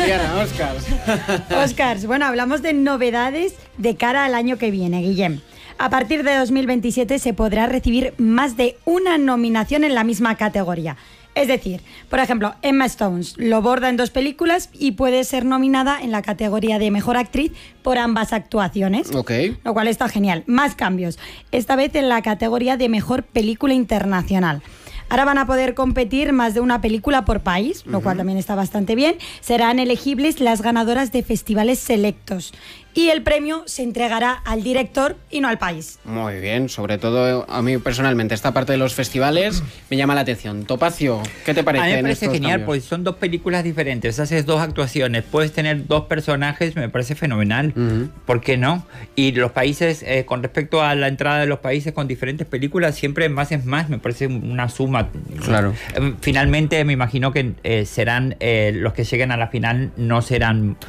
Tatiana, Oscars. Oscars. Bueno, hablamos de novedades de cara al año que viene, Guillem. A partir de 2027 se podrá recibir más de una nominación en la misma categoría. Es decir, por ejemplo, Emma Stone lo borda en 2 películas y puede ser nominada en la categoría de Mejor Actriz por ambas actuaciones. Ok. Lo cual está genial. Más cambios. Esta vez en la categoría de Mejor Película Internacional. Ahora van a poder competir más de una película por país, lo cual también está bastante bien. Serán elegibles las ganadoras de festivales selectos. Y el premio se entregará al director y no al país. Muy bien, sobre todo a mí personalmente esta parte de los festivales me llama la atención. Topacio, ¿qué te parece? A mí me parece genial, cambios? porque son 2 películas diferentes, haces 2 actuaciones, puedes tener 2 personajes, me parece fenomenal. ¿Por qué no? Y los países, con respecto a la entrada de los países con diferentes películas, siempre más es más, me parece una suma. Claro. Finalmente me imagino que serán los que lleguen a la final, no serán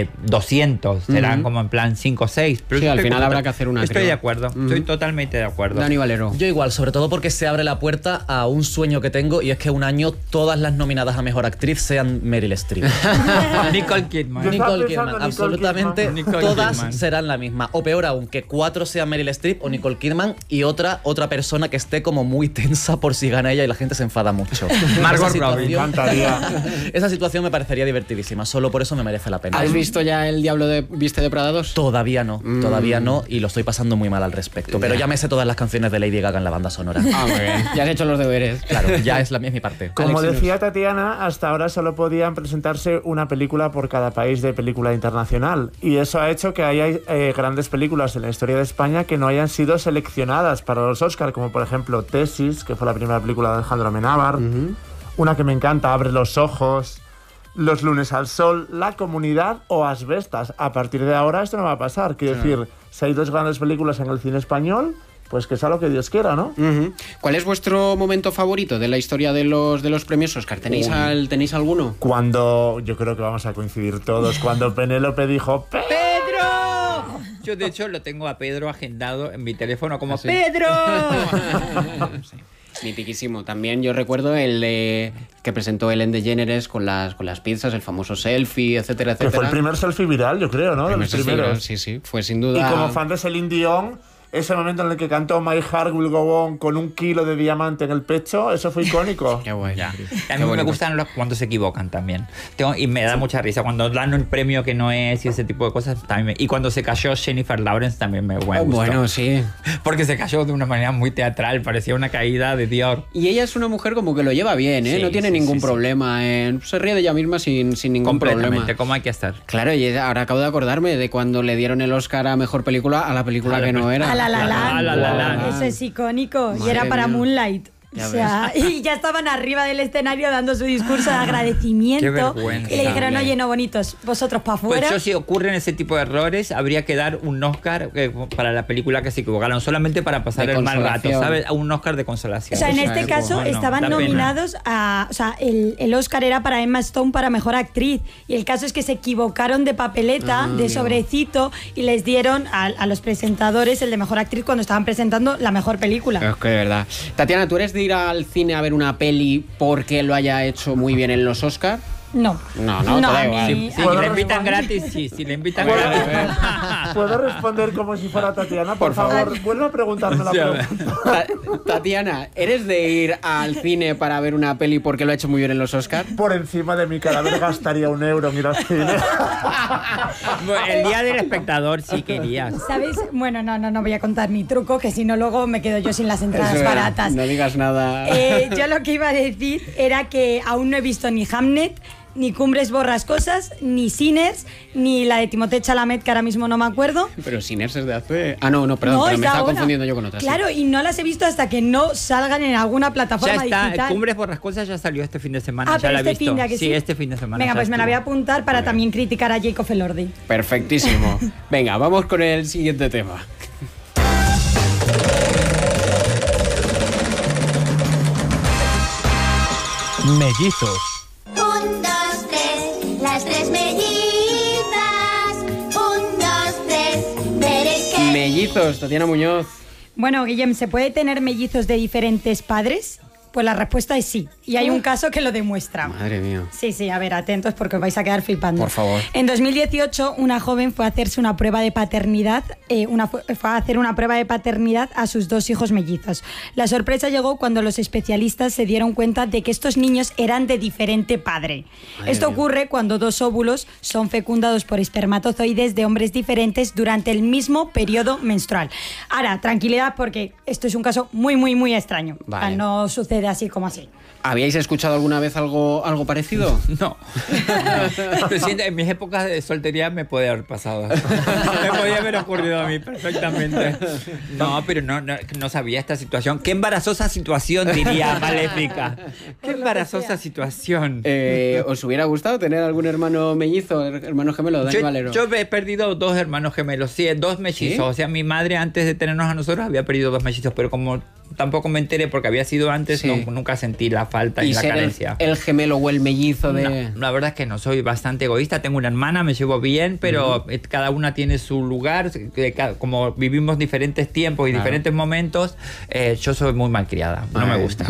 200, serán como en plan 5 o 6. Pero sí, al final habrá que hacer una. Estoy de acuerdo, estoy totalmente de acuerdo. Dani Valero. Yo igual, sobre todo porque se abre la puerta a un sueño que tengo, y es que un año todas las nominadas a Mejor Actriz sean Meryl Streep. Nicole Kidman. Nicole Kidman, absolutamente todas Kidman. serán la misma. O peor aún, que 4 sean Meryl Streep o Nicole Kidman y otra persona que esté como muy tensa por si gana ella y la gente se enfada mucho. Margot Robbie. Esa situación me parecería divertidísima, solo por eso me merece la pena. ¿Has visto ya El Diablo Viste de Prada 2? Todavía no, y lo estoy pasando muy mal al respecto. Pero ya me sé todas las canciones de Lady Gaga en la banda sonora. Ah, muy bien. Ya has hecho los deberes. Claro, ya es mi parte. Como Alex, decía Tatiana, hasta ahora solo podían presentarse una película por cada país de película internacional. Y eso ha hecho que haya grandes películas en la historia de España que no hayan sido seleccionadas para los Oscars, como por ejemplo Tesis, que fue la primera película de Alejandro Amenábar. Una que me encanta, Abre los ojos. Los lunes al sol, La comunidad o Asbestas. A partir de ahora esto no va a pasar. Quiero decir, si hay 2 grandes películas en el cine español, pues que sea lo que Dios quiera, ¿no? ¿Cuál es vuestro momento favorito de la historia de los premios Oscar? ¿Tenéis alguno? Cuando, yo creo que vamos a coincidir todos, cuando Penélope dijo ¡Pedro! Yo de hecho lo tengo a Pedro agendado en mi teléfono como ¿sí? ¡Pedro! Sí. Mitiquísimo. También yo recuerdo el que presentó Ellen DeGeneres con las pizzas, el famoso selfie, etcétera, etcétera. que fue el primer selfie viral, yo creo, ¿no? De los primeros. Sí, fue sin duda. Y como fan de Celine Dion, ese momento en el que cantó My Heart Will Go On con 1 kilo de diamante en el pecho, eso fue icónico. Qué guay. Ya. A mí me gustan cuando se equivocan también. Y me da mucha risa cuando dan un premio que no es y ese tipo de cosas. También y cuando se cayó Jennifer Lawrence también me gustó. Bueno, sí. Porque se cayó de una manera muy teatral, parecía una caída de Dior. Y ella es una mujer como que lo lleva bien, ¿eh? Sí, no tiene ningún problema. Se ríe de ella misma sin ningún problema. Como hay que estar. Claro, y ahora acabo de acordarme de cuando le dieron el Oscar a Mejor Película a la película que no era. A La La Land. Land. Eso es icónico. Madre y era para mía. Moonlight. Ya O sea, y ya estaban arriba del escenario dando su discurso de agradecimiento. Qué vergüenza. Y le dijeron, oye, no bonitos, vosotros para afuera. Pues yo, si ocurren ese tipo de errores, habría que dar un Oscar para la película que se equivocaron, solamente para pasar De el mal rato, consolación. ¿sabes? Un Oscar de consolación. O sea, en O sea, este caso bueno, estaban da pena. nominados a... O sea, el Oscar era para Emma Stone para Mejor Actriz. Y el caso es que se equivocaron de papeleta, de sobrecito, y les dieron a los presentadores el de Mejor Actriz cuando estaban presentando la mejor película. Es que de verdad. Tatiana, ¿tú eres de ir al cine a ver una peli porque lo haya hecho muy bien en los Oscars? No. No, te da a igual. mí- Si ¿Puedo le invitan responder? gratis, sí. Si le invitan ¿Puedo, gratis. ¿Puedo responder como si fuera Tatiana? Por favor, vuelve a preguntarme la pregunta. Tatiana, ¿eres de ir al cine para ver una peli porque lo ha hecho muy bien en los Oscars? Por encima de mi cadáver gastaría €1 en ir al cine. El día del espectador sí querías. ¿Sabes? Bueno, no voy a contar mi truco, que si no luego me quedo yo sin las entradas Eso es, baratas. No digas nada. Yo lo que iba a decir era que aún no he visto ni Hamnet, ni Cumbres Borrascosas, ni Sinners, ni la de Timothée Chalamet, que ahora mismo no me acuerdo. Pero Sinners es de hace... Ah, no, perdón, pero es me de estaba ahora. confundiendo yo con otras. Claro, y no las he visto hasta que no salgan en alguna Ya plataforma está, digital. Cumbres Borrascosas ya salió este fin de semana. ya pero la he este visto. fin de, ¿a que sí? este fin de semana. Venga, ya pues me la voy a estuvo. apuntar para también criticar a Jacob Elordi. Perfectísimo. Venga, vamos con el siguiente tema. Mellizos. 1, 2, 3, las 3 mellizas. 1, 2, 3, veréis que... Mellizos, Tatiana Muñoz. Bueno, Guillem, ¿se puede tener mellizos de diferentes padres? Pues la respuesta es sí. Y hay un caso que lo demuestra. Madre mía. Sí, sí, a ver, atentos porque os vais a quedar flipando. Por favor. En 2018, una joven fue a hacerse una prueba de paternidad, fue a hacer una prueba de paternidad a sus 2 hijos mellizos. La sorpresa llegó cuando los especialistas se dieron cuenta de que estos niños eran de diferente padre. Madre Esto mía. ocurre cuando 2 óvulos son fecundados por espermatozoides de hombres diferentes durante el mismo periodo menstrual. Ahora, tranquilidad porque esto es un caso muy, muy, muy extraño. Vale. O sea, no sucede así como así. ¿Habíais escuchado alguna vez algo parecido? No. Lo siento, en mis épocas de soltería me puede haber pasado. Me podía haber ocurrido a mí perfectamente. No, pero no sabía esta situación. Qué embarazosa situación, diría Maléfica. Qué embarazosa situación. ¿Os hubiera gustado tener algún hermano mellizo, hermano gemelo, Dani Valero? Yo he perdido 2 hermanos gemelos, sí, 2 mellizos. ¿Sí? O sea, mi madre antes de tenernos a nosotros había perdido 2 mellizos, pero como tampoco me enteré porque había sido antes, Sí. nunca sentí la falta y ¿Y la ser carencia. el gemelo o el mellizo de...? No, la verdad es que no, soy bastante egoísta. Tengo una hermana, me llevo bien, pero cada una tiene su lugar. Como vivimos diferentes tiempos y Claro. diferentes momentos, yo soy muy malcriada. No me Ay. gusta.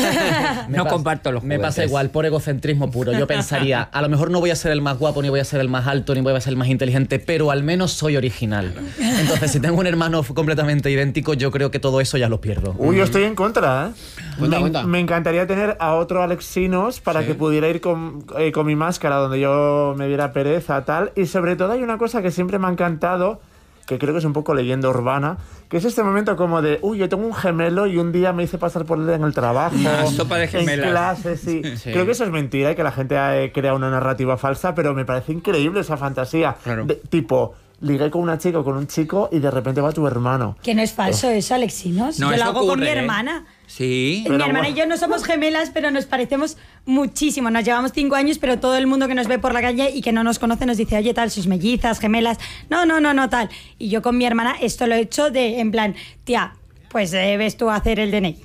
Me No pasa- comparto los Me pasa juguetes. igual, por egocentrismo puro. Yo pensaría, a lo mejor no voy a ser el más guapo, ni voy a ser el más alto, ni voy a ser el más inteligente, pero al menos soy original. Entonces, si tengo un hermano completamente idéntico, yo creo que todo eso ya lo pierdo. Uy, yo estoy en contra, ¿eh? Cuenta. Me encantaría tener a otro Alexinos para que pudiera ir con mi máscara donde yo me diera pereza, tal. Y sobre todo hay una cosa que siempre me ha encantado, que creo que es un poco leyenda urbana, que es este momento como de, uy, yo tengo un gemelo y un día me hice pasar por él en el trabajo. Sopa de gemelas. En clase, sí. Sí. Creo que eso es mentira y que la gente crea una narrativa falsa, pero me parece increíble esa fantasía. Claro. Tipo, ligué con una chica o con un chico y de repente va tu hermano. Que no es falso eso, Alexinos. No, Yo lo eso hago con mi ocurre, ¿eh? hermana. Sí. Pero Mi hermana y bueno. yo no somos gemelas, pero nos parecemos muchísimo. Nos llevamos 5 años, pero todo el mundo que nos ve por la calle y que no nos conoce nos dice, oye, tal, sus mellizas, gemelas. No, tal. Y yo con mi hermana esto lo he hecho en plan, tía, pues ves tú a hacer el DNI.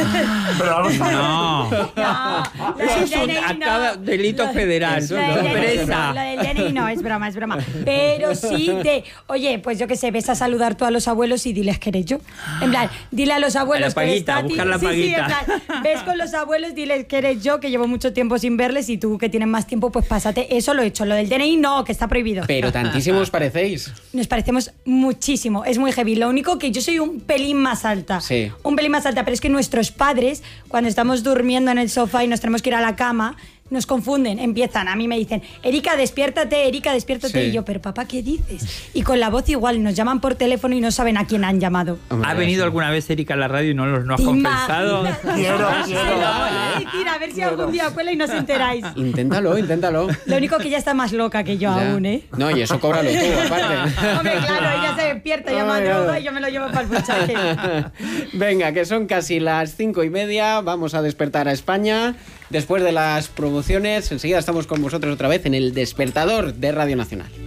Pero vamos a ver. No. No, lo Eso del es un DNI no. delito Lo- federal. lo del DNI Presa. no, lo del DNI no, es broma, es broma. Pero sí oye, pues yo qué sé, ves a saludar tú a los abuelos y diles que eres yo. En plan, dile a los abuelos A la que eres paguita, Tati. buscar la Sí, paguita. en plan, ves con los abuelos, diles que eres yo, que llevo mucho tiempo sin verles y tú que tienes más tiempo, pues pásate. Eso lo he hecho. Lo del DNI no, que está prohibido. Pero tantísimo os parecéis. Nos parecemos muchísimo, es muy heavy. Lo único que yo soy un pelín más alta. Sí. Un pelín más alta, pero es que nuestros padres, cuando estamos durmiendo en el sofá y nos tenemos que ir a la cama, nos confunden, empiezan, a mí me dicen, Erika, despiértate, Sí. y yo, pero papá, ¿qué dices? Y con la voz igual, nos llaman por teléfono y no saben a quién han llamado. Hombre, ¿Ha venido sí. alguna vez Erika a la radio y no has ¿Te confesado? imaginas? Quiero. Ay, lo voy a decir, a ver si algún día cuela y no os enteráis. Inténtalo. Lo único que ella está más loca que yo Ya. aún, ¿eh? No, y eso cóbralo tú, aparte. Hombre, claro, ella se despierta, llama a Ay, droga ay. y yo me lo llevo para el buchaje. Venga, que son casi las 5:30. Vamos a despertar a España. Después de las promociones, enseguida estamos con vosotros otra vez en el despertador de Radio Nacional.